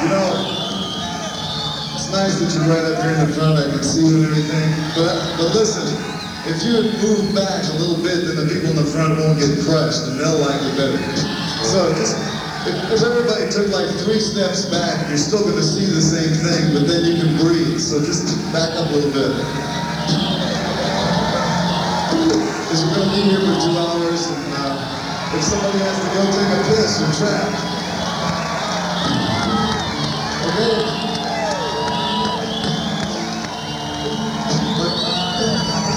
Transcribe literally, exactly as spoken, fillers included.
You know, it's nice that you're right up here in the front. I can see you and everything. But, but listen, if you had moved back a little bit, then the people in the front won't get crushed, and they'll like you better. So just, if, if everybody took like three steps back, you're still going to see the same thing, but then you can breathe. So just back up a little bit. Because we're going to be here for two hours, and uh, if somebody has to go take a piss, you're trapped. Okay?